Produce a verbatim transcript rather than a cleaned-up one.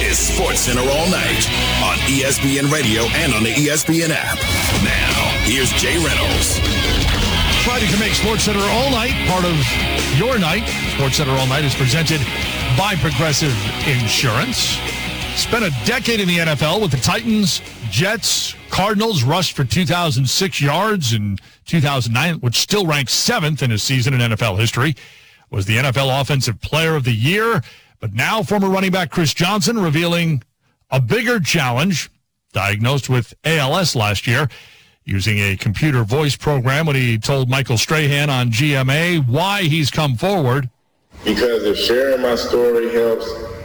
is SportsCenter All Night on E S P N Radio and on the E S P N app. Now, here's Jay Reynolds. Friday to make SportsCenter All Night part of your night. SportsCenter All Night is presented by Progressive Insurance. Spent a decade in the N F L with the Titans, Jets, Cardinals, rushed for two thousand six yards in two thousand nine, which still ranks seventh in a season in N F L history. Was the N F L Offensive Player of the Year. But now former running back Chris Johnson revealing a bigger challenge, diagnosed with A L S last year, using a computer voice program when he told Michael Strahan on G M A why he's come forward. Because if sharing my story helps